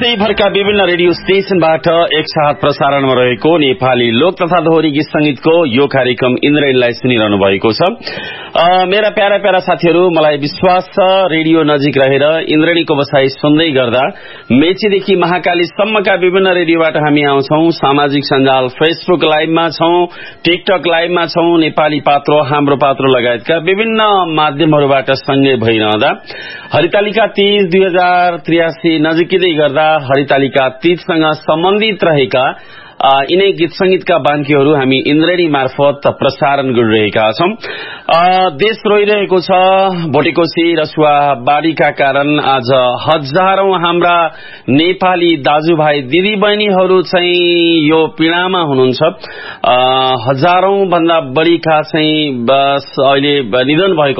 देशैभरका विभिन्न रेडियो स्टेशनबाट एकसाथ प्रसारणमा रहेको नेपाली लोक तथा दोहोरी गीत संगीतको यो कार्यक्रम इन्द्रेणीलाई सुनिरहनु भएको छ। मेरा प्यारा प्यारा साथीहरू, मलाई विश्वास छ रेडियो नजिक रहेर इन्द्रेणीको बसाई सुन्दै गर्दा मेचीदेखि महाकालीसम्मका विभिन्न रेडियोबाट हामी आउँछौं। सामाजिक सञ्जाल फेसबुक लाइभमा छौं, टिकटक लाइभमा छौं, नेपाली पात्रो, हाम्रो पात्रो लगायतका विभिन्न माध्यमहरूबाट सँगै भइरहँदा हरितालिका तीज 2083 नजिकै गर्दा हरितालिका तीजसँग सम्बन्धित रहेका यिनै गीत संगीतका बान्कीहरू हामी इन्द्रेणी मार्फत प्रसारण गरिरहेका छौं। देश रोइरहेको छ, भोटेकोशी रसुवा बाढीका कारण आज हजारौं हाम्रा नेपाली दाजुभाइ दिदीबहिनीहरू चाहिँ यो पीडामा हुनुहुन्छ। हजारौं भन्दा बढीका चाहिँ बस अहिले निधन भएको